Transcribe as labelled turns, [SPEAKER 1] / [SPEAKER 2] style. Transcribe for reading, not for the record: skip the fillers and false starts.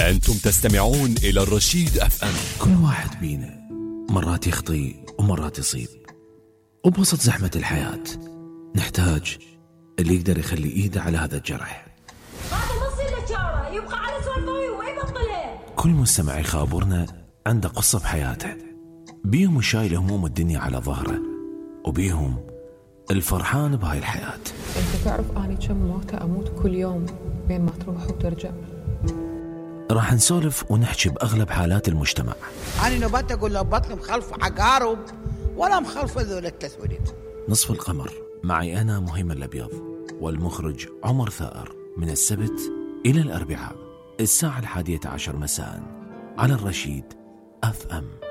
[SPEAKER 1] أنتم تستمعون إلى الرشيد اف ام.
[SPEAKER 2] كل واحد بينا مرات يخطي ومرات يصيب، وبوسط زحمة الحياة نحتاج اللي يقدر يخلي إيده على هذا الجرح.
[SPEAKER 3] هذا نص الاشاره يبقى على سوالفه وما يبطلها.
[SPEAKER 2] كل مستمع يخابرنا عنده قصة بحياته، بيهم شايل هموم الدنيا على ظهره، وبيهم الفرحان بهاي الحياة.
[SPEAKER 4] انت تعرف اني كم موتة اموت كل يوم بين ما تروح وترجع.
[SPEAKER 2] راح نسولف ونحكي بأغلب حالات المجتمع.
[SPEAKER 5] أنا نبات أقول له بطني مخلف عقارب ولا مخلف ذول التسويد.
[SPEAKER 2] نصف القمر معي أنا مهيم الأبيض والمخرج عمر ثائر، من السبت إلى الأربعاء الساعة 11:11 مساء على الرشيد اف ام.